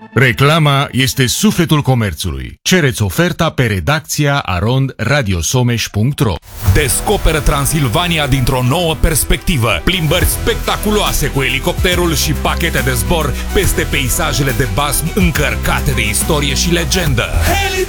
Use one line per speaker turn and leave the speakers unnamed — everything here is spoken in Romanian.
Reclama este sufletul comerțului. Cereți oferta pe redacția arondradiosomeș.ro.
Descoperă Transilvania dintr-o nouă perspectivă. Plimbări spectaculoase cu elicopterul și pachete de zbor peste peisajele de basm încărcate de istorie și legendă.